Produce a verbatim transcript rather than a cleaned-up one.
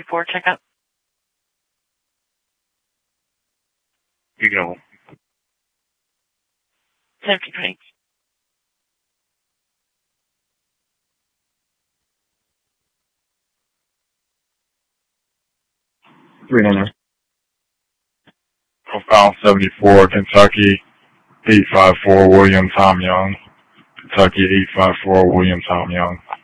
before checkup? You know. Safety drinks. three hundred. Profile seventy-four, Kentucky, eight five four, William Tom Young. Kentucky, eight five four, William Tom Young.